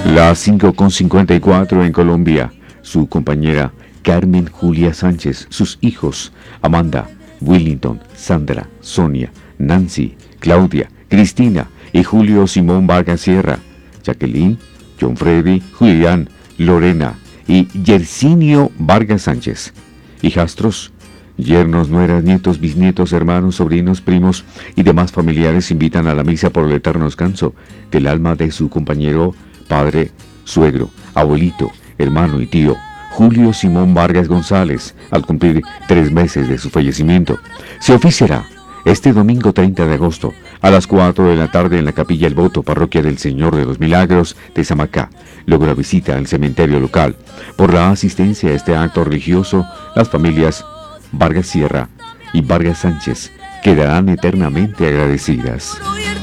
Las 5:54 en Colombia. Su compañera Carmen Julia Sánchez, sus hijos Amanda, Willington, Sandra, Sonia, Nancy, Claudia, Cristina y Julio Simón Vargas Sierra, Jacqueline, John Freddy, Julián, Lorena y Yersinio Vargas Sánchez. Hijastros, yernos, nueras, nietos, bisnietos, hermanos, sobrinos, primos y demás familiares invitan a la misa por el eterno descanso del alma de su compañero, padre, suegro, abuelito, hermano y tío, Julio Simón Vargas González, al cumplir 3 meses de su fallecimiento. Se oficiará este domingo 30 de agosto a las 4 de la tarde en la Capilla El Voto, Parroquia del Señor de los Milagros de Samacá. Luego la visita al cementerio local. Por la asistencia a este acto religioso, las familias Vargas Sierra y Vargas Sánchez quedarán eternamente agradecidas.